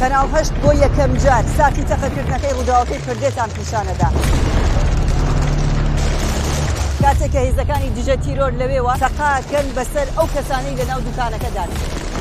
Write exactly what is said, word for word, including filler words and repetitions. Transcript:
کەناڵ هەشت بۆ یەکەم جار ساتی تەقەکردنەکەی ڕووداوەکەی کردێتان پیشانەدا. کاتێک کە هێزەکانی دژە تیرۆر لەوێوە تەقاکەن بەسەر ئەو کەسانەی لە ناو دوکانەکەدان.